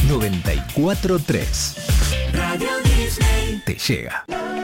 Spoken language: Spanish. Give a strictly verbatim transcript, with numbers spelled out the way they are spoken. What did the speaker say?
noventa y cuatro punto tres. Radio Disney Te llega.